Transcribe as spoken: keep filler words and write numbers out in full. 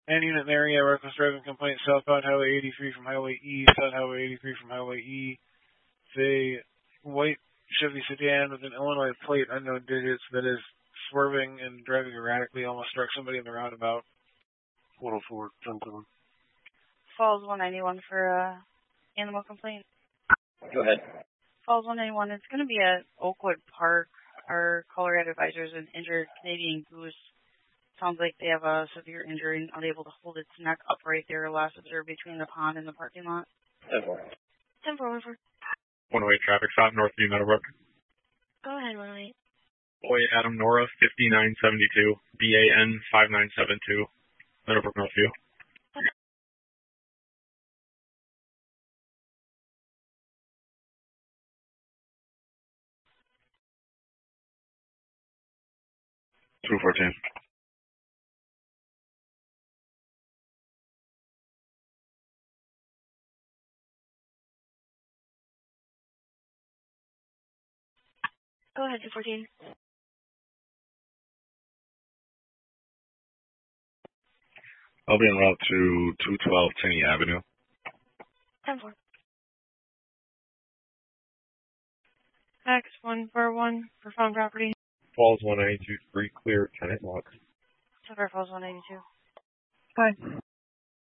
N unit in the area, reckless driving complaint, southbound Highway eighty-three from Highway E, South Highway eighty-three from Highway E. The white Chevy sedan with an Illinois plate, unknown digits, that is swerving and driving erratically, almost struck somebody in the roundabout. one oh four, ten seven. Falls one ninety-one for uh, animal complaint. Go ahead. Falls one ninety-one, it's going to be at Oakwood Park. Our caller had advisors an injured Canadian goose. Sounds like they have a severe injury and unable to hold its neck upright. They were last observed between the pond and the parking lot. ten four. ten four, over. one oh eight traffic stop, Northview Meadowbrook. Go ahead, one oh eight. Boy Adam Nora, fifty-nine seventy-two, B A N five nine seven two, Meadowbrook, Northview. two fourteen. Go ahead, two fourteen. I'll be en route to two twelve Tinney Avenue. ten four. X one four one for phone property. Falls one ninety-two, three clear, tenant lock. Silver Falls one ninety-two. Hi.